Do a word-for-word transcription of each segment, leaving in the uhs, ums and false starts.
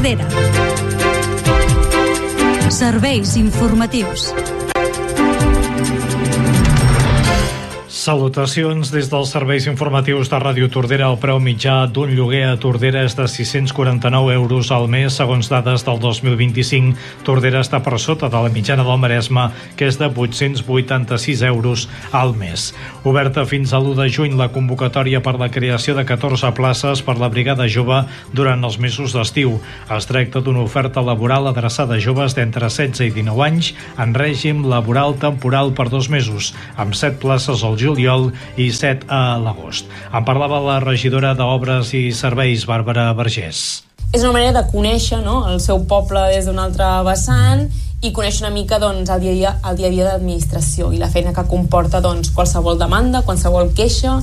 Tordera. Serveis informatius. Salutacions des dels serveis informatius de Ràdio Tordera. El preu mitjà d'un lloguer a Tordera és de sis-cents quaranta-nou euros al mes, segons dades del dos mil vint-i-cinc. Tordera està per sota de la mitjana del Maresme, que és de vuit-cents vuitanta-sis euros al mes. Oberta fins a l'u de juny la convocatòria per la creació de catorze places per la Brigada Jove durant els mesos d'estiu. Es tracta d'una oferta laboral adreçada a joves d'entre setze i dinou anys en règim laboral temporal per dos mesos, amb set places al juliol i set a l'agost. En parlava la regidora d'Obres i Serveis, Bàrbara Vergés. És una manera de conèixer, no?, el seu poble des d'un altre vessant i conèixer una mica, doncs, el dia a dia, el dia a dia d'administració i la feina que comporta, doncs, qualsevol demanda, qualsevol queixa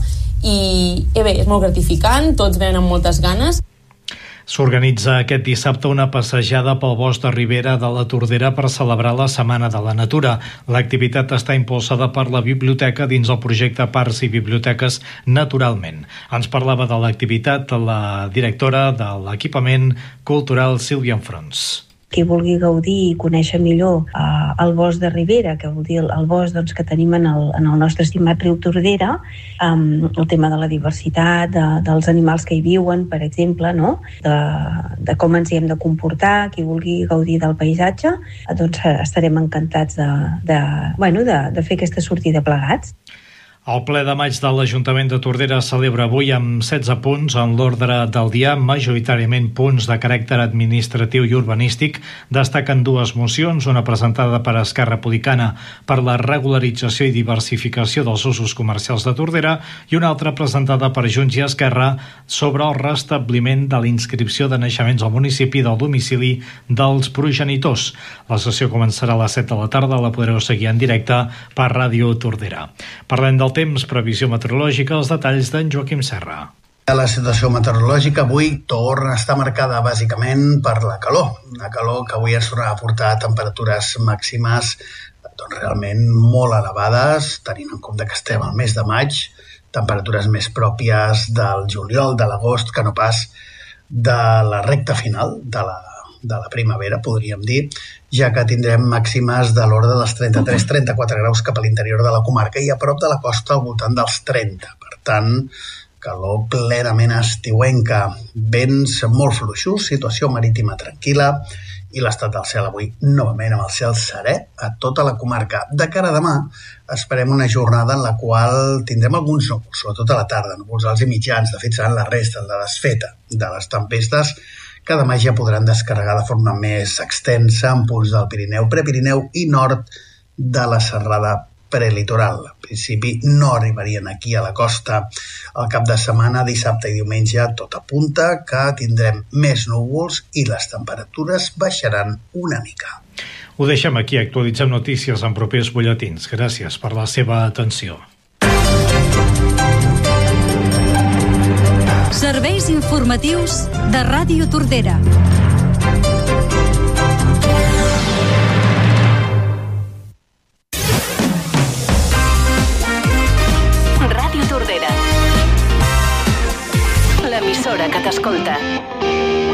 i, eh bé, és molt gratificant, tots venen amb moltes ganes. S'organitza aquest dissabte una passejada pel bosc de Ribera de la Tordera per celebrar la Setmana de la Natura. L'activitat està impulsada per la biblioteca dins el projecte Parcs i Biblioteques Naturalment. Ens parlava de l'activitat la directora de l'equipament cultural Sílvia Enfrons. Qui vulgui gaudir i conèixer millor eh, el bosc de Ribera, que vol dir el, el bosc doncs, que tenim en el, en el nostre estimat riu Tordera, eh, el tema de la diversitat, de, dels animals que hi viuen, per exemple, no? de, de com ens hi hem de comportar, qui vulgui gaudir del paisatge, eh, doncs estarem encantats de, de, bueno, de, de fer aquesta sortida plegats. El ple de maig de l'Ajuntament de Tordera celebra avui amb setze punts en l'ordre del dia, majoritàriament punts de caràcter administratiu i urbanístic. Destaquen dues mocions, una presentada per Esquerra Republicana per la regularització i diversificació dels usos comercials de Tordera i una altra presentada per Junts i Esquerra sobre el restabliment de la inscripció de naixements al municipi del domicili dels progenitors. La sessió començarà a les set de la tarda, la podreu seguir en directe per Ràdio Tordera. Parlem del temps, previsió meteorològica, els detalls d'en Joaquim Serra. La situació meteorològica avui torna a estar marcada bàsicament per la calor. Una calor que avui ens tornarà a portar temperatures màximes doncs, realment molt elevades, tenint en compte que estem al mes de maig, temperatures més pròpies del juliol, de l'agost, que no pas de la recta final de la de la primavera, podríem dir, ja que tindrem màximes de l'ordre dels trenta-tres a trenta-quatre graus cap a l'interior de la comarca i a prop de la costa al voltant dels trenta. Per tant, calor plenament estiuenca, vents molt fluixos, situació marítima tranquil·la i l'estat del cel avui novament amb el cel serè a tota la comarca. De cara a demà esperem una jornada en la qual tindrem alguns núvols, sobretot a la tarda, núvols alts i mitjans, de fet seran la resta, la desfeta de les tempestes que demà ja podran descarregar de forma més extensa en punts del Pirineu, Prepirineu i nord de la serrada prelitoral. En principi no arribarien aquí a la costa. El cap de setmana, dissabte i diumenge, tot apunta que tindrem més núvols i les temperatures baixaran una mica. Ho deixem aquí, actualitzem notícies en propers butlletins. Gràcies per la seva atenció. Serveis informatius de Ràdio Tordera.